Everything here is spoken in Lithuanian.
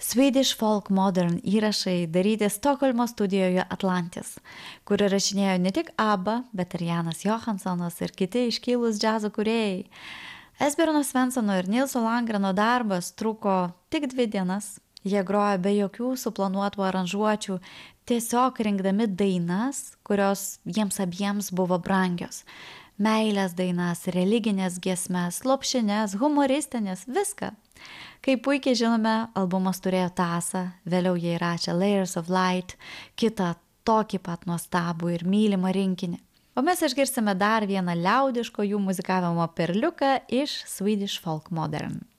Swedish Folk Modern įrašai daryti Stokholmo studijoje Atlantis, kur įrašinėjo ne tik ABBA, bet ir Janas Johanssonas ir kiti iškilūs džiazo kūrėjai. Esbjørno Svensono ir Nilso Langreno darbas truko tik 2 dienas. Jie grojo be jokių suplanuotų aranžuočių, tiesiog rinkdami dainas, kurios jiems abiems buvo brangios. Meilės dainas, religinės giesmes, lopšines, humoristinės, viską. Kaip puikiai žinome, albumas turėjo tąsą, vėliau jie įrašė Layers of Light, kitą tokį pat nuostabų ir mylimą rinkinį. O mes išgirsime dar vieną liaudiško jų muzikavimo perliuką iš Swedish Folk Modern.